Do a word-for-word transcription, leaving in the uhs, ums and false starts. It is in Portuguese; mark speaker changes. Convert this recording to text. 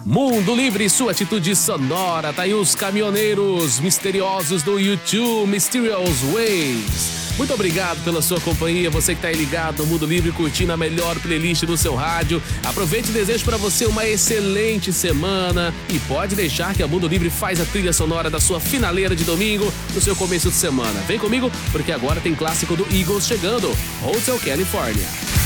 Speaker 1: Mundo Livre, sua atitude sonora. Tá aí os caminhoneiros misteriosos do YouTube, Mysterious Ways. Muito obrigado pela sua companhia, você que tá aí ligado no Mundo Livre, curtindo a melhor playlist do seu rádio. Aproveite e desejo para você uma excelente semana e pode deixar que a Mundo Livre faz a trilha sonora da sua finaleira de domingo no seu começo de semana. Vem comigo, porque agora tem clássico do Eagles chegando, Hotel California.